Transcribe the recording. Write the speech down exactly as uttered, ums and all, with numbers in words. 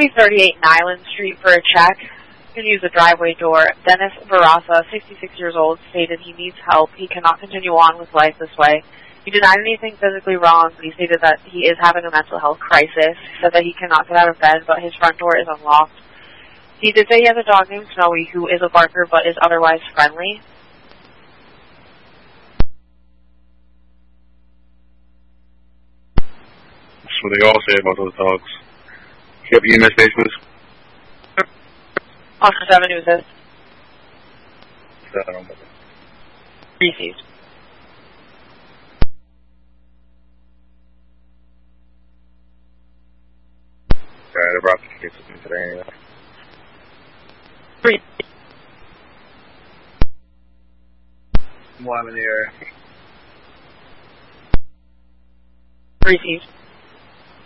be thirty-eight Nyland Street for a check. You can use the driveway door. Dennis Barraza, sixty-six years old, stated he needs help. He cannot continue on with life this way. He denied anything physically wrong, but he stated that he is having a mental health crisis. He said that he cannot get out of bed, but his front door is unlocked. He did say he has a dog named Snowy who is a barker but is otherwise friendly. That's what they all say about those dogs. You have E M S stations? Officer seven, who is this? Seven. Received. Alright, I brought the case with me today anyway. Three. One in the area. Received.